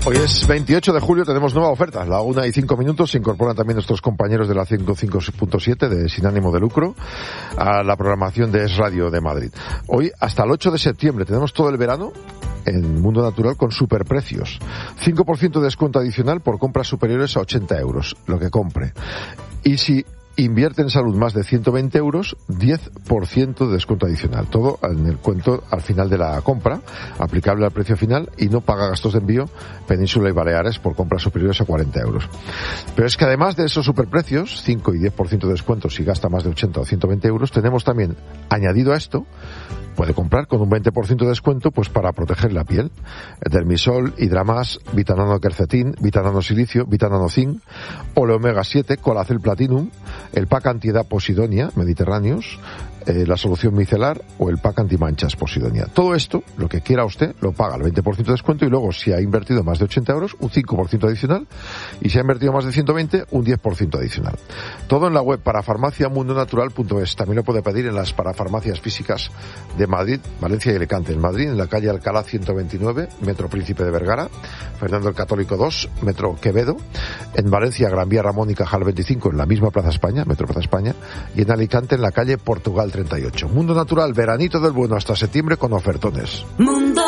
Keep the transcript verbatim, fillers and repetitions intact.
Hoy es veintiocho de julio, tenemos nueva oferta. La una y cinco minutos, se incorporan también nuestros compañeros de la ciento cinco punto siete de Sin Ánimo de Lucro a la programación de Es Radio de Madrid. Hoy, hasta el ocho de septiembre, tenemos todo el verano en Mundo Natural con superprecios. cinco por ciento de descuento adicional por compras superiores a ochenta euros, lo que compre. Y si invierte en salud más de ciento veinte euros, diez por ciento de descuento adicional. Todo en el cuento al final de la compra, aplicable al precio final, y no paga gastos de envío Península y Baleares por compras superiores a cuarenta euros. Pero es que además de esos superprecios, cinco y diez por ciento de descuento si gasta más de ochenta o ciento veinte euros, tenemos también, añadido a esto, puede comprar con un veinte por ciento de descuento pues para proteger la piel. Dermisol, Hidramas, Vitanano Quercetin, Vitanano Silicio, Vitanano Zinc, Ole Omega siete, Colacel Platinum, el pack antiedad Posidonia, Mediterráneos, eh, la solución micelar o el pack antimanchas Posidonia. Todo esto, lo que quiera usted, lo paga al veinte por ciento de descuento y luego si ha invertido más de ochenta euros, un cinco por ciento adicional, y si ha invertido más de ciento veinte, un diez por ciento adicional. Todo en la web parafarmacia mundo natural punto es. También lo puede pedir en las parafarmacias físicas de Madrid, Valencia y Alicante. En Madrid, en la calle Alcalá ciento veintinueve, Metro Príncipe de Vergara, Fernando el Católico dos, Metro Quevedo. En Valencia, Gran Vía Ramón y Cajal veinticinco, en la misma Plaza España, Metro Plaza España. Y en Alicante, en la calle Portugal treinta y ocho. Mundo Natural, veranito del bueno hasta septiembre con ofertones. Mundo